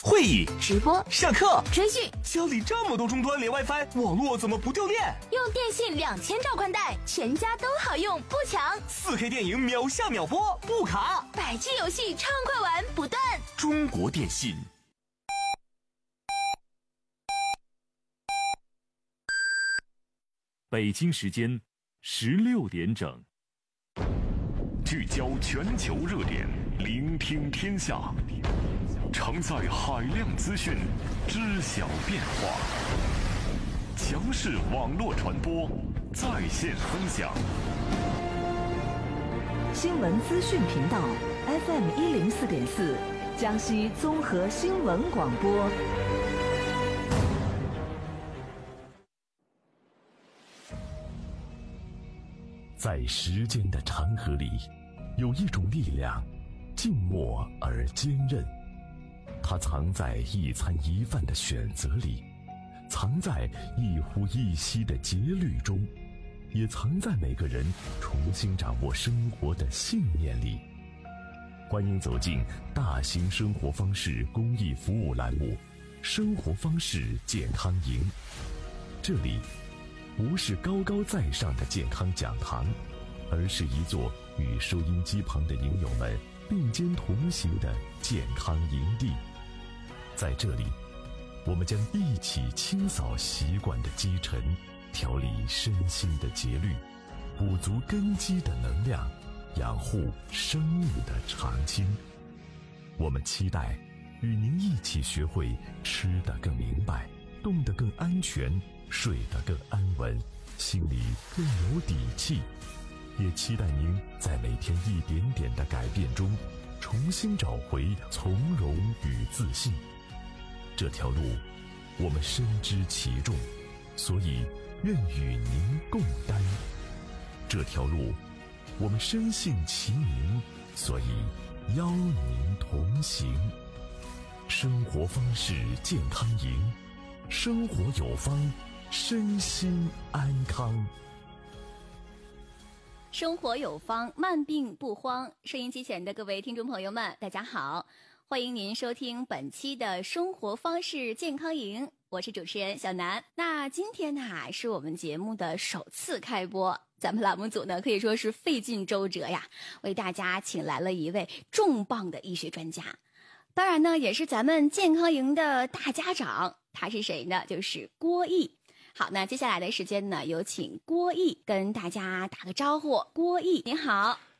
会议、 直播、 上课、 追剧， 家里这么多终端连 WiFi， 网络怎么不掉电？ 用电信2000兆宽带，全家都好用，不抢。 4K 电影秒下秒播，不卡。 100G 游戏畅快玩不断。 中国电信。 北京时间16点整。 聚焦全球热点，聆听天下，承载海量资讯，知晓变化。强势网络传播，在线分享。 新闻资讯频道 FM104.4，江西综合新闻广播。 在时间的长河里，有一种力量，静默而坚韧。它藏在一餐一饭的选择里，藏在一呼一吸的节律中，也藏在每个人重新掌握生活的信念里。欢迎走进大型生活方式公益服务栏目《生活方式健康营》。这里不是高高在上的健康讲堂，而是一座与收音机旁的营友们并肩同行的健康营地。在这里，我们将一起清扫习惯的积尘，调理身心的节律，补足根基的能量，养护生命的长青。我们期待与您一起学会吃得更明白，动得更安全，睡得更安稳，心里更有底气。也期待您在每天一点点的改变中，重新找回从容与自信。这条路我们深知其重，所以愿与您共担。这条路我们深信其名，所以邀您同行。生活方式健康营，生活有方，身心安康。 生活有方，慢病不慌。收音机前的各位听众朋友们，大家好，欢迎您收听本期的生活方式健康营，我是主持人小南。那今天呢，是我们节目的首次开播，咱们栏目组呢可以说是费尽周折呀，为大家请来了一位重磅的医学专家，当然呢也是咱们健康营的大家长。他是谁呢？就是郭毅。好，那接下来的时间呢，有请郭毅跟大家打个招呼。郭毅，您好。